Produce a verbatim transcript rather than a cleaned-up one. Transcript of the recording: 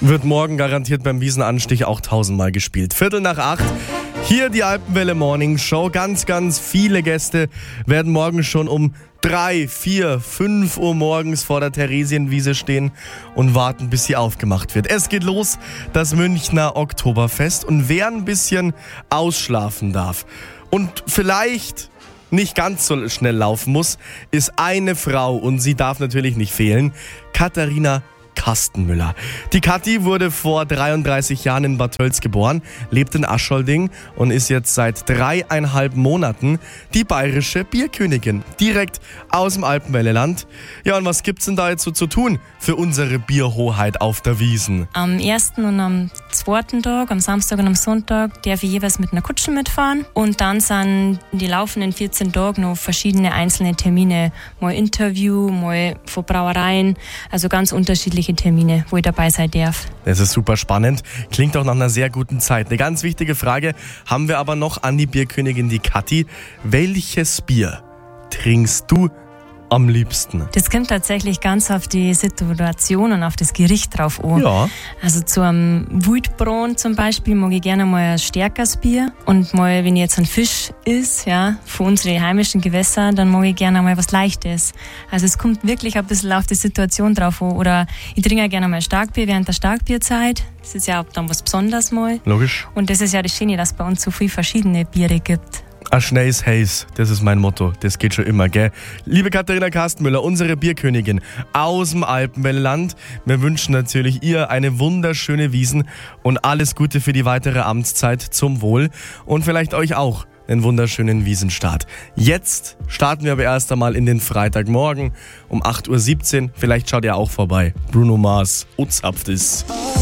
Wird morgen garantiert beim Wiesenanstich auch tausendmal gespielt. Viertel nach acht. Hier die Alpenwelle Morning Show. Ganz, ganz viele Gäste werden morgen schon um drei, vier, fünf Uhr morgens vor der Theresienwiese stehen und warten, bis sie aufgemacht wird. Es geht los, das Münchner Oktoberfest. Und wer ein bisschen ausschlafen darf und vielleicht nicht ganz so schnell laufen muss, ist eine Frau und sie darf natürlich nicht fehlen. Katharina Kastenmüller. Die Kathi wurde vor dreiunddreißig Jahren in Bad Tölz geboren, lebt in Aschholding und ist jetzt seit dreieinhalb Monaten die bayerische Bierkönigin. Direkt aus dem Alpenwelleland. Ja, und was gibt's denn da jetzt so zu tun für unsere Bierhoheit auf der Wiesn? Am ersten und am zweiten Tag, am Samstag und am Sonntag, darf ich jeweils mit einer Kutsche mitfahren. Und dann sind die laufenden vierzehn Tage noch verschiedene einzelne Termine. Mal Interview, mal von Brauereien, also ganz unterschiedliche Termine, wo ich dabei sein darf. Das ist super spannend. Klingt auch nach einer sehr guten Zeit. Eine ganz wichtige Frage haben wir aber noch an die Bierkönigin, die Kathi. Welches Bier trinkst du am liebsten? Das kommt tatsächlich ganz auf die Situation und auf das Gericht drauf an. Ja. Also zu einem Wildbraten zum Beispiel mag ich gerne mal ein stärkeres Bier. Und mal, wenn ich jetzt ein Fisch isst, ja, von unseren heimischen Gewässern, dann mag ich gerne mal was Leichtes. Also es kommt wirklich ein bisschen auf die Situation drauf an. Oder ich trinke gerne mal Starkbier während der Starkbierzeit. Das ist ja auch dann was Besonderes mal. Logisch. Und das ist ja das Schöne, dass es bei uns so viele verschiedene Biere gibt. A schnelles Haze, das ist mein Motto. Das geht schon immer, gell? Liebe Katharina Kastenmüller, unsere Bierkönigin aus dem Alpenwelleland. Wir wünschen natürlich ihr eine wunderschöne Wiesn und alles Gute für die weitere Amtszeit zum Wohl. Und vielleicht euch auch einen wunderschönen Wiesenstart. Jetzt starten wir aber erst einmal in den Freitagmorgen um acht Uhr siebzehn. Vielleicht schaut ihr auch vorbei. Bruno Mars, Uzapft ist.